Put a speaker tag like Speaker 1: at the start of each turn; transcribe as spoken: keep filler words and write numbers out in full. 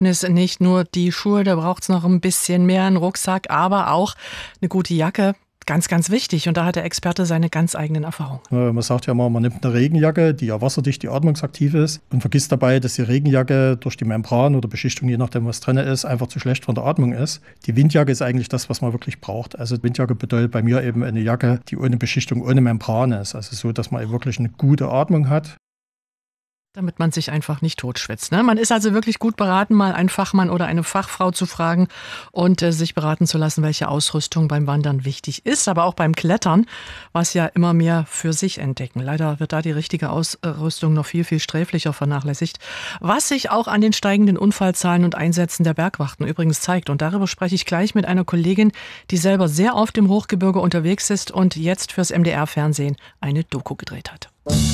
Speaker 1: Fitness nicht nur die Schuhe, da braucht es noch ein bisschen mehr, einen Rucksack, aber auch eine gute Jacke. Ganz, ganz wichtig. Und da hat der Experte seine ganz eigenen Erfahrungen.
Speaker 2: Man sagt ja mal, man nimmt eine Regenjacke, die ja wasserdicht, die atmungsaktiv ist und vergisst dabei, dass die Regenjacke durch die Membran oder Beschichtung, je nachdem was drin ist, einfach zu schlecht von der Atmung ist. Die Windjacke ist eigentlich das, was man wirklich braucht. Also Windjacke bedeutet bei mir eben eine Jacke, die ohne Beschichtung, ohne Membran ist. Also so, dass man eben wirklich eine gute Atmung hat.
Speaker 1: Damit man sich einfach nicht totschwitzt. Ne? Man ist also wirklich gut beraten, mal einen Fachmann oder eine Fachfrau zu fragen und äh, sich beraten zu lassen, welche Ausrüstung beim Wandern wichtig ist, aber auch beim Klettern, was ja immer mehr für sich entdecken. Leider wird da die richtige Ausrüstung noch viel, viel sträflicher vernachlässigt, was sich auch an den steigenden Unfallzahlen und Einsätzen der Bergwachten übrigens zeigt. Und darüber spreche ich gleich mit einer Kollegin, die selber sehr oft im Hochgebirge unterwegs ist und jetzt fürs M D R-Fernsehen eine Doku gedreht hat.